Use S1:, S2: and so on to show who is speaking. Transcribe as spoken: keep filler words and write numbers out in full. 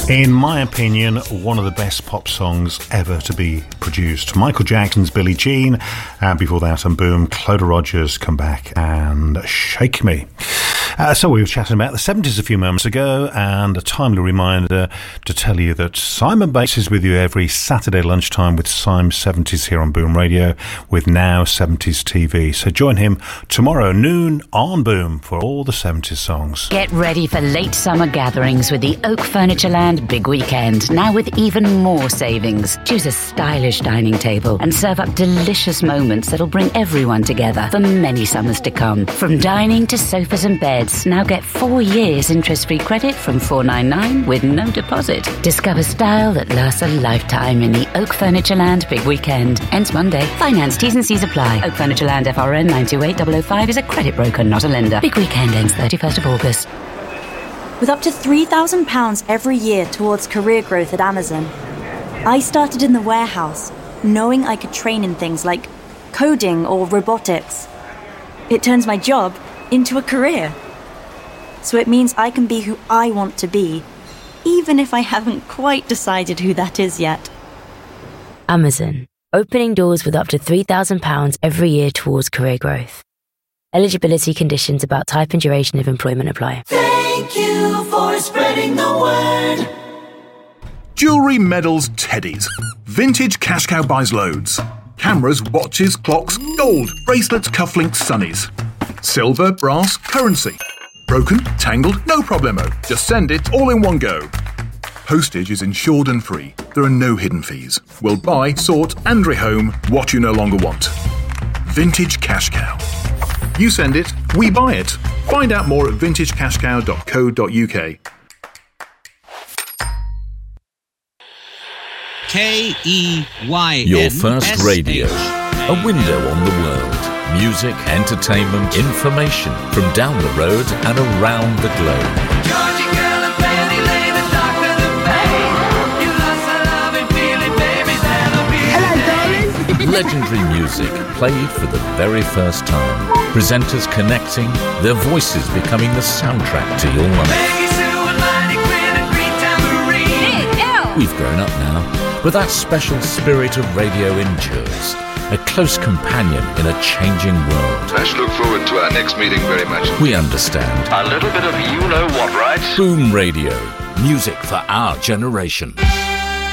S1: In my opinion, one of the best pop songs ever to be produced. Michael Jackson's Billie Jean, and before that, and boom, Cloda Rogers, Come Back and Shake Me. Uh, so we were chatting about the seventies a few moments ago, and a timely reminder to tell you that Simon Bates is with you every Saturday lunchtime with Simon seventies here on Boom Radio with Now seventies T V. So join him tomorrow noon on Boom for all the seventies songs.
S2: Get ready for late summer gatherings with the Oak Furnitureland Big Weekend, now with even more savings. Choose a stylish dining table and serve up delicious moments that'll bring everyone together for many summers to come. From dining to sofas and beds, now get four years interest-free credit from four ninety-nine with no deposit. Discover style that lasts a lifetime in the Oak Furnitureland Big Weekend. Ends Monday. Finance T's and C's apply. Oak Furnitureland F R N nine two eight zero zero five is a credit broker, not a lender. Big Weekend ends thirty-first of August.
S3: With up to three thousand pounds every year towards career growth at Amazon, I started in the warehouse, knowing I could train in things like coding or robotics. It turns my job into a career. So it means I can be who I want to be, even if I haven't quite decided who that is yet.
S4: Amazon, opening doors with up to three thousand pounds every year towards career growth. Eligibility conditions about type and duration of employment apply.
S5: Thank you for spreading the word.
S6: Jewellery, medals, teddies. Vintage Cash Cow buys loads. Cameras, watches, clocks, gold, bracelets, cufflinks, sunnies. Silver, brass, currency. Broken, tangled, no problemo. Just send it all in one go. Postage is insured and free. There are no hidden fees. We'll buy, sort and rehome what you no longer want. Vintage Cash Cow. You send it, we buy it. Find out more at vintage cash cow dot co dot uk.
S7: K E Y N
S8: Your first radio. A window on the world. Music, entertainment, information from down the road and around the globe.
S5: Georgie girl and Penny Lane and Doctor LePay. You lost the love and feeling, baby, that'll be. Hello, darling.
S8: Legendary music played for the very first time. Presenters connecting, their voices becoming the soundtrack to your life.
S5: Maggie Sue and Mighty Quinn and Green Tambourine.
S8: We've grown up now, but that special spirit of radio endures. A close companion in a changing world.
S9: I should look forward to our next meeting very much.
S8: We understand.
S9: A little bit of you-know-what, right?
S8: Boom Radio. Music for our generation.